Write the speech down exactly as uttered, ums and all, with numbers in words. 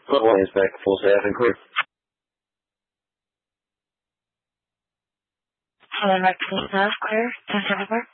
One is back, full staff and clear. Hello, Mark, full staff, clear, ten seventy-four.